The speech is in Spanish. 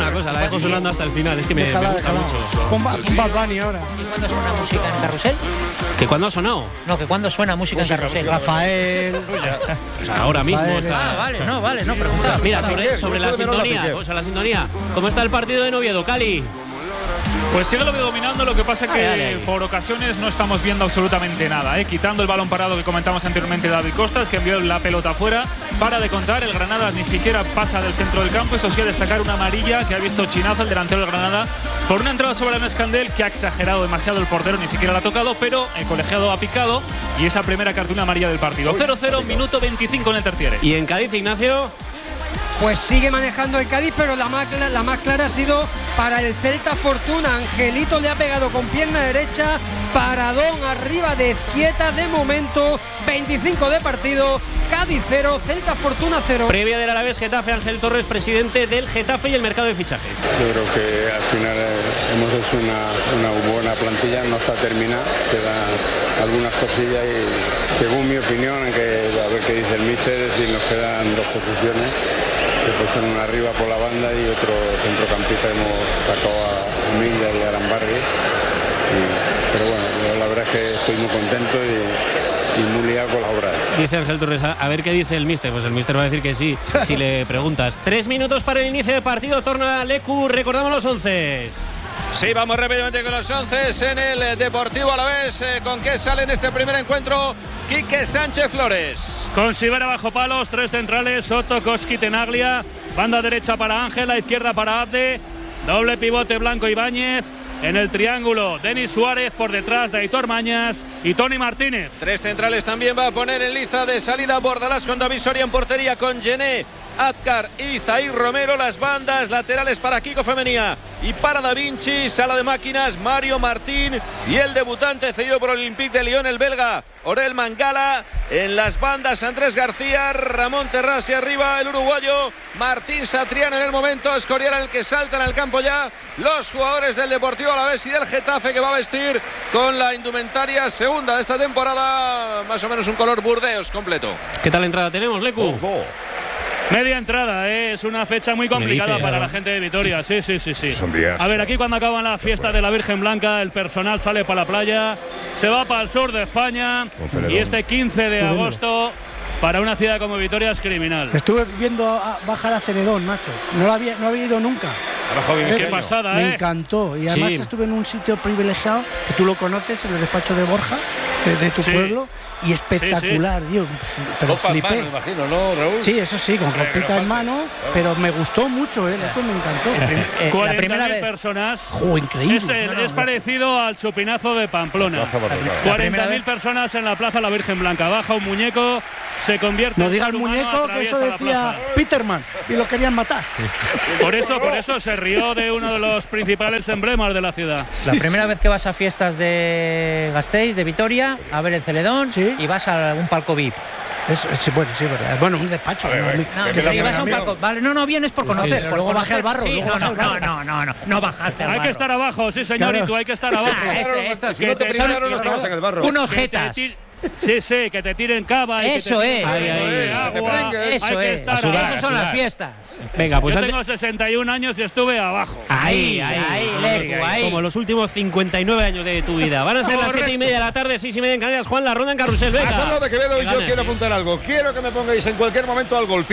una cosa, la dejo sonando hasta el final, es que me gusta mucho. Con Bad Bunny ahora. ¿Y cuándo suena música en Carrusel? ¿Que cuándo ha sonado? No, que cuándo suena música en Carrusel. Rafael. O sea, ahora mismo está. Vale, no preguntaba. Mira, sobre la sintonía, ¿cómo está el partido de Oviedo, Cali? Pues sigue lo dominando, lo que pasa que por ocasiones no estamos viendo absolutamente nada, quitando el balón parado que comentamos anteriormente David Costas, que envió la pelota afuera. Para de contar, el Granada ni siquiera pasa del centro del campo. Eso sí, a destacar una amarilla que ha visto Chinazo, el delantero del Granada, por una entrada sobre el Escandel que ha exagerado demasiado el portero, ni siquiera la ha tocado, pero el colegiado ha picado y esa primera cartulina amarilla del partido. 0-0, minuto 25 en el tertiere. ¿Y en Cádiz, Ignacio? Pues sigue manejando el Cádiz, pero la más clara ha sido para el Celta Fortuna. Angelito le ha pegado con pierna derecha, paradón arriba de Zieta de momento. 25 de partido, Cádiz 0, Celta Fortuna 0. Previa del Alavés Getafe, Ángel Torres, presidente del Getafe y el mercado de fichajes. Yo creo que al final hemos hecho una buena plantilla, no está terminada, quedan algunas cosillas y según mi opinión, a ver qué dice el míster, es decir, nos quedan dos posiciones. Después son una arriba por la banda y otro centrocampista. Hemos sacado a Milla y a Arambarri. Pero bueno, yo la verdad es que estoy muy contento y muy liado con la obra. Dice Ángel Torres, a ver qué dice el míster. Pues el míster va a decir que sí, si le preguntas. 3 minutos para el inicio del partido. Torna Lecu, recordamos los 11. Sí, vamos rápidamente con los 11 en el Deportivo Alavés. ¿Con qué sale en este primer encuentro? Quique Sánchez Flores. Con Sivera bajo palos, 3 centrales, Soto, Koski, Tenaglia. Banda derecha para Ángel, la izquierda para Abde. Doble pivote Blanco Ibáñez. En el triángulo, Denis Suárez, por detrás de Aitor Mañas y Toni Martínez. 3 centrales también va a poner en liza de salida Bordalás con David Soria en portería, con Gené, Azcar y Zair Romero. Las bandas laterales para Kiko Femenía y para Da Vinci. Sala de máquinas, Mario Martín y el debutante cedido por el Olympique de Lyon, el belga Orel Mangala. En las bandas, Andrés García, Ramón Terrás y arriba el uruguayo Martín Satrián. En el momento, Escorial, el que salta en el campo ya los jugadores del Deportivo Alavés y del Getafe, que va a vestir con la indumentaria segunda de esta temporada, más o menos un color burdeos completo. ¿Qué tal entrada tenemos, Lecu? Media entrada, es una fecha muy complicada para la gente de Vitoria. Sí. Son días. A ver, aquí cuando acaban la fiesta de la Virgen Blanca, el personal sale para la playa, se va para el sur de España y este 15 de agosto para una ciudad como Vitoria es criminal. Estuve viendo bajar a Celedón, macho. No había ido nunca. Qué pasada, Me encantó. Y además estuve en un sitio privilegiado, que tú lo conoces, en el despacho de Borja, de tu pueblo. Y espectacular, tío. Pero flipé. Me imagino, ¿no, Raúl? Sí, eso sí, con ropita en mano, pero me gustó mucho, esto me encantó. 40.000 personas. Increíble. Es parecido al chupinazo de Pamplona. 40.000 personas en la plaza La Virgen Blanca. Baja un muñeco, se convierte no en diga el ser humano, muñeco, que eso decía Peterman y lo querían matar. Por eso se rió de uno de los principales emblemas de la ciudad. La primera vez que vas a fiestas de Gasteiz, de Vitoria, a ver el Celedón, y vas a algún palco VIP. Verdad. Bueno, un despacho. No vienes por conocer. Luego bajé al barro. No bajaste al barro. Hay que estar abajo, sí, señorito, hay que estar abajo. Si no te pisaron, no estabas en el barro. Unos jetas. Sí, que te tiren cava. Eso es. Agua. Eso es. Esas son las fiestas. Venga, pues yo tengo 61 años y estuve abajo. Ahí. Como los últimos 59 años de tu vida. Van a ser las 7:30 de la tarde, 6:30 en Canarias. Juan, la ronda en Carrusel. Venga. A Salva de Quevedo, y yo quiero apuntar algo. Quiero que me pongáis en cualquier momento al golpe.